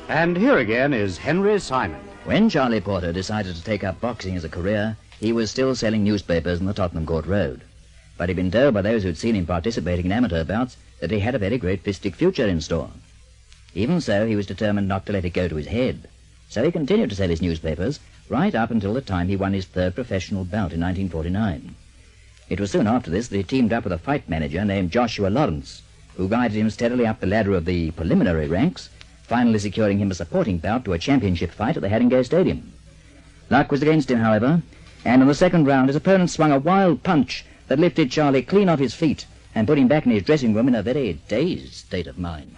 And here again is Henry Simon. When Charlie Porter decided to take up boxing as a career, he was still selling newspapers in the Tottenham Court Road. But he'd been told by those who'd seen him participating in amateur bouts that he had a very great fistic future in store. Even so, he was determined not to let it go to his head. So he continued to sell his newspapers right up until the time he won his third professional bout in 1949. It was soon after this that he teamed up with a fight manager named Joshua Lawrence, who guided him steadily up the ladder of the preliminary ranks, finally securing him a supporting bout to a championship fight at the Haringey Stadium. Luck was against him, however, and in the second round his opponent swung a wild punch that lifted Charlie clean off his feet and put him back in his dressing room in a very dazed state of mind.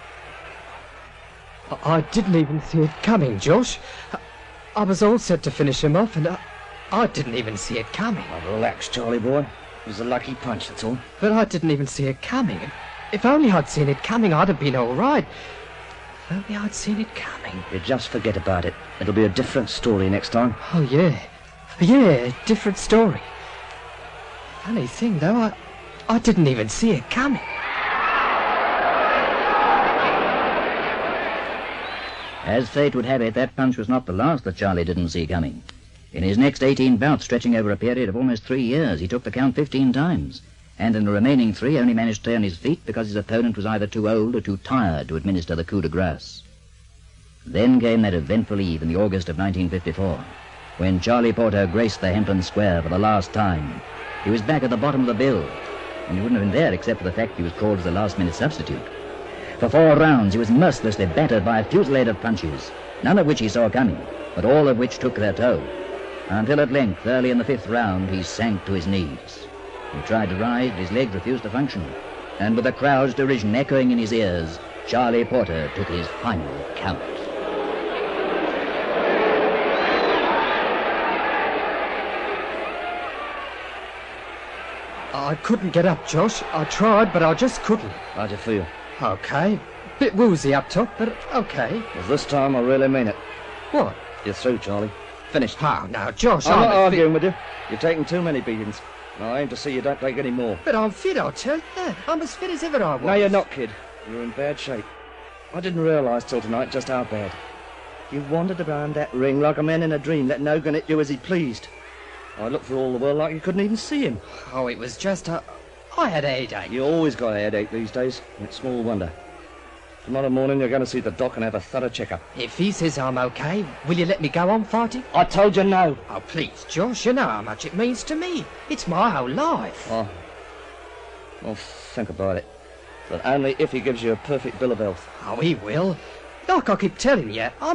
I didn't even see it coming, Josh. I was all set to finish him off, and I didn't even see it coming. Now relax, Charlie boy. It was a lucky punch, that's all. But I didn't even see it coming. If only I'd seen it coming, I'd have been all right. If only I'd seen it coming. You just forget about it. It'll be a different story next time. Oh, yeah. Yeah, different story. Funny thing, though, I didn't even see it coming. As fate would have it, that punch was not the last that Charlie didn't see coming. In his next 18 bouts, stretching over a period of almost 3 years, he took the count 15 times, and in the remaining 3 only managed to stay on his feet because his opponent was either too old or too tired to administer the coup de grace. Then came that eventful eve in the August of 1954, when Charlie Porter graced the Hempel Square for the last time. He was back at the bottom of the bill, and he wouldn't have been there except for the fact he was called as a last-minute substitute. For 4 rounds, he was mercilessly battered by a fusillade of punches, none of which he saw coming, but all of which took their toll, until at length, early in the 5th round, he sank to his knees. He tried to rise, but his legs refused to function, and with the crowd's derision echoing in his ears, Charlie Porter took his final count. I couldn't get up, Josh. I tried, but I just couldn't. How'd you feel? Okay. Bit woozy up top, but okay. Well, this time I really mean it. What? You're through, Charlie. Finished. Oh, now, Josh, I'm not fit. arguing with you. You've taken too many beatings. And I aim to see you don't take any more. But I'm fit, I'll tell you. I'm as fit as ever I was. No, you're not, kid. You're in bad shape. I didn't realise till tonight just how bad. You wandered around that ring like a man in a dream, letting Hogan hit you as he pleased. I looked for all the world like you couldn't even see him. Oh, it was just I had a headache. You always got a headache these days. It's small wonder. Tomorrow morning you're going to see the doc and have a thorough checkup. If he says I'm okay, will you let me go on fighting? I told you no. Oh, please, Josh, you know how much it means to me. It's my whole life. Oh, well, think about it. But only if he gives you a perfect bill of health. Oh, he will. Like I keep telling you,